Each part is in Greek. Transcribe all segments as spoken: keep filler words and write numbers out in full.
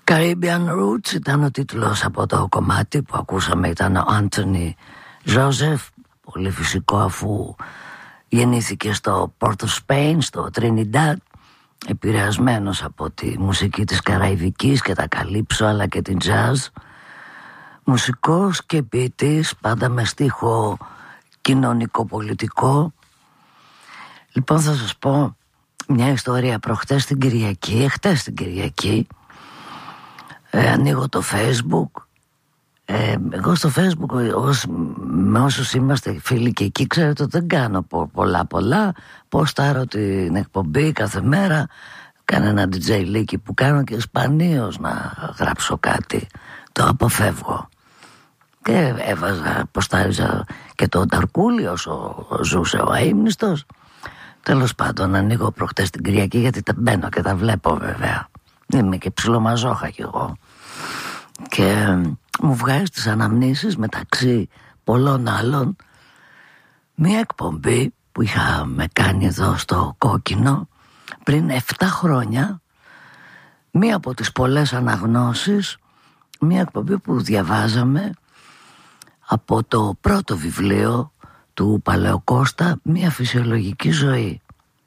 Caribbean Roots ήταν ο τίτλος από το κομμάτι που ακούσαμε. Ήταν ο Άντονι Ζόζεφ, πολύ φυσικό αφού γεννήθηκε στο Port of Spain, στο Trinidad, επηρεασμένος από τη μουσική της Καραϊβικής και τα καλύψω αλλά και την jazz. Μουσικός και ποιητής, πάντα με στίχο κοινωνικό-πολιτικό. Λοιπόν, θα σας πω μια ιστορία. Προχτές την Κυριακή, εχτες την Κυριακή, ε, ανοίγω το Facebook. ε, Εγώ στο Facebook, ως, με όσους είμαστε φίλοι και εκεί, ξέρετε ότι δεν κάνω πολλά πολλά. Ποστάρω την εκπομπή κάθε μέρα. Κανένα ντι τζέι λίκι που κάνω και σπανίως να γράψω κάτι. Το αποφεύγω. Και έβαζα, ποστάριζα και το Ταρκούλι όσο ζούσε ο αείμνηστος. Τέλος πάντων, ανοίγω προχτές την Κυριακή, γιατί τα μπαίνω και τα βλέπω βέβαια. Είμαι και ψιλομαζόχα κι εγώ. Και μου βγάζει τις αναμνήσεις μεταξύ πολλών άλλων μια εκπομπή που είχαμε κάνει εδώ στο Κόκκινο πριν εφτά χρόνια. Μία από τις πολλές αναγνώσεις, μια εκπομπή που διαβάζαμε από το πρώτο βιβλίο του Παλαιοκώστα, «Μια φυσιολογική ζωή».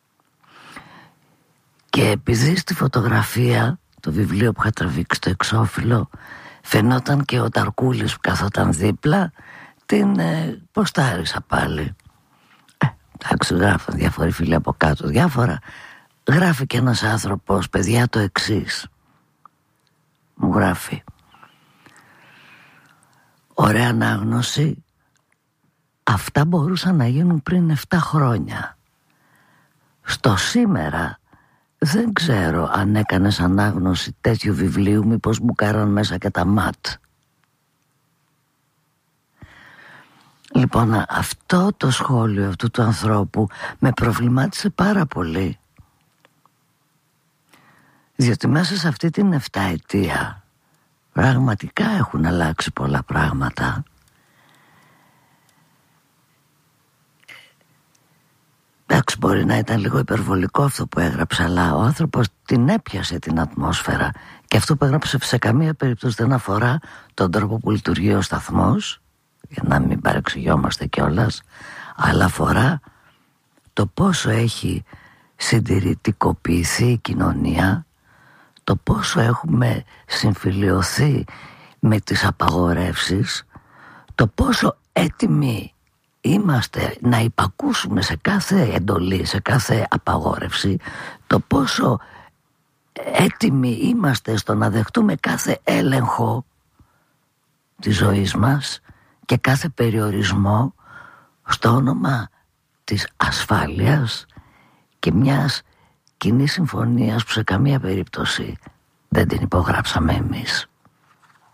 Και επειδή στη φωτογραφία, το βιβλίο που είχα τραβήξει στο εξώφυλλο, φαινόταν και ο Ταρκούλης που καθόταν δίπλα, την ε, ποστάρισα πάλι. Ε, εντάξει, γράφουν διάφοροι φίλοι από κάτω διάφορα. Γράφει και ένας άνθρωπος, παιδιά, το εξής. Μου γράφει: ωραία ανάγνωση. Αυτά μπορούσαν να γίνουν πριν εφτά χρόνια. Στο σήμερα δεν ξέρω αν έκανες ανάγνωση τέτοιου βιβλίου, μήπως μου κάραν μέσα και τα ματ. Λοιπόν, αυτό το σχόλιο αυτού του ανθρώπου με προβλημάτισε πάρα πολύ. Διότι μέσα σε αυτή την εφταετία πραγματικά έχουν αλλάξει πολλά πράγματα. Εντάξει, μπορεί να ήταν λίγο υπερβολικό αυτό που έγραψε, αλλά ο άνθρωπος την έπιασε την ατμόσφαιρα. Και αυτό που έγραψε σε καμία περίπτωση δεν αφορά τον τρόπο που λειτουργεί ο σταθμός, για να μην παρεξηγιόμαστε κιόλας, αλλά αφορά το πόσο έχει συντηρητικοποιηθεί η κοινωνία, το πόσο έχουμε συμφιλιωθεί με τις απαγορεύσεις, το πόσο έτοιμοι είμαστε να υπακούσουμε σε κάθε εντολή, σε κάθε απαγόρευση, το πόσο έτοιμοι είμαστε στο να δεχτούμε κάθε έλεγχο της ζωής μας και κάθε περιορισμό στο όνομα της ασφάλειας και μιας κοινής συμφωνίας που σε καμία περίπτωση δεν την υπογράψαμε εμείς.